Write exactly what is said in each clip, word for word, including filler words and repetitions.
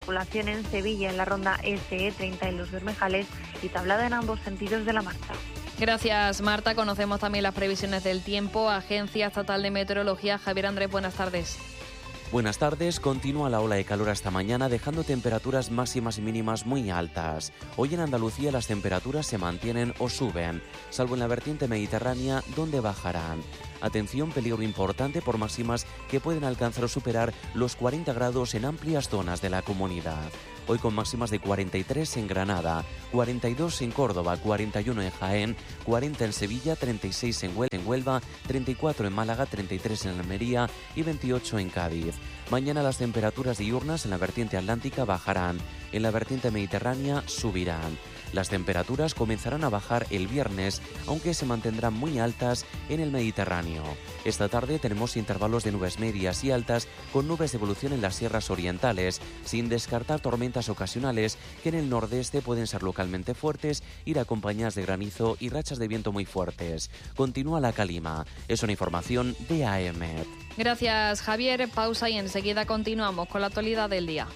circulación en Sevilla, en la ronda S E treinta en Los Bermejales y tablada en ambos sentidos de la marcha. Gracias, Marta. Conocemos también las previsiones del tiempo. Agencia Estatal de Meteorología. Javier Andrés, buenas tardes. Buenas tardes. Continúa la ola de calor hasta mañana, dejando temperaturas máximas y mínimas muy altas. Hoy en Andalucía las temperaturas se mantienen o suben, salvo en la vertiente mediterránea, donde bajarán. Atención, peligro importante por máximas que pueden alcanzar o superar los cuarenta grados en amplias zonas de la comunidad. Hoy con máximas de cuarenta y tres en Granada, cuarenta y dos en Córdoba, cuarenta y uno en Jaén, cuarenta en Sevilla, treinta y seis en Huelva, treinta y cuatro en Málaga, treinta y tres en Almería y veintiocho en Cádiz. Mañana las temperaturas diurnas en la vertiente atlántica bajarán, en la vertiente mediterránea subirán. Las temperaturas comenzarán a bajar el viernes, aunque se mantendrán muy altas en el Mediterráneo. Esta tarde tenemos intervalos de nubes medias y altas con nubes de evolución en las sierras orientales, sin descartar tormentas ocasionales que en el nordeste pueden ser localmente fuertes, ir acompañadas de granizo y rachas de viento muy fuertes. Continúa la calima. Es una información de A E M E T. Gracias, Javier. Pausa y enseguida continuamos con la actualidad del día.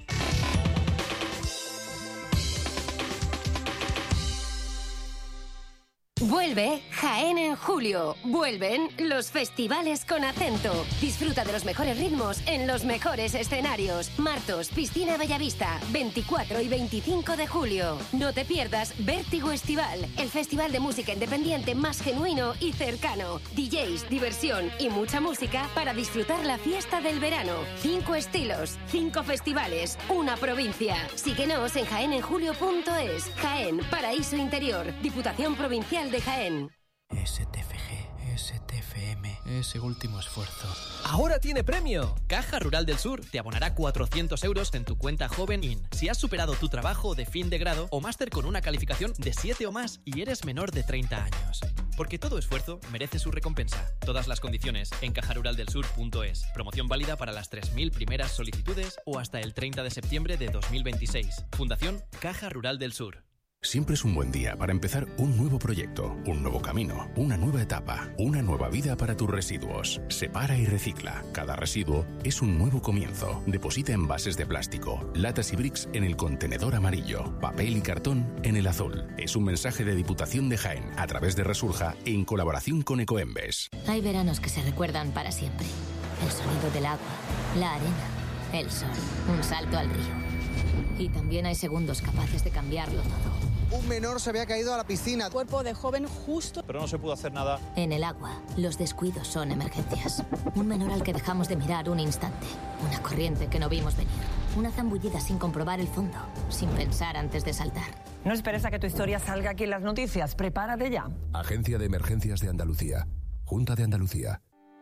Vuelve Jaén en julio. Vuelven los festivales con acento. Disfruta de los mejores ritmos en los mejores escenarios. Martos, Piscina Bellavista, veinticuatro y veinticinco de julio. No te pierdas Vértigo Estival, el festival de música independiente más genuino y cercano. D Js, diversión y mucha música para disfrutar la fiesta del verano. Cinco estilos, cinco festivales, una provincia. Síguenos en jaén en julio punto es. Jaén, paraíso interior. Diputación Provincial de Jaén. S T F G, S T F M, ese último esfuerzo. ¡Ahora tiene premio! Caja Rural del Sur te abonará cuatrocientos euros en tu cuenta Joven In si has superado tu trabajo de fin de grado o máster con una calificación de siete o más y eres menor de treinta años. Porque todo esfuerzo merece su recompensa. Todas las condiciones en caja rural del sur punto es. Promoción válida para las tres mil primeras solicitudes o hasta el treinta de septiembre de dos mil veintiséis. Fundación Caja Rural del Sur. Siempre es un buen día para empezar un nuevo proyecto, un nuevo camino, una nueva etapa, una nueva vida para tus residuos. Separa y recicla. Cada residuo es un nuevo comienzo. Deposita envases de plástico, latas y bricks en el contenedor amarillo, papel y cartón en el azul. Es un mensaje de Diputación de Jaén a través de Resurja en colaboración con Ecoembes. Hay veranos que se recuerdan para siempre. El sonido del agua, la arena, el sol, un salto al río. Y también hay segundos capaces de cambiarlo todo. Un menor se había caído a la piscina. Cuerpo de joven justo. Pero no se pudo hacer nada. En el agua, los descuidos son emergencias. Un menor al que dejamos de mirar un instante. Una corriente que no vimos venir. Una zambullida sin comprobar el fondo. Sin pensar antes de saltar. No esperes a que tu historia salga aquí en las noticias. Prepárate ya. Agencia de Emergencias de Andalucía. Junta de Andalucía.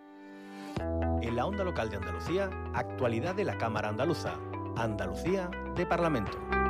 En la onda local de Andalucía, actualidad de la Cámara Andaluza. Andalucía de Parlamento.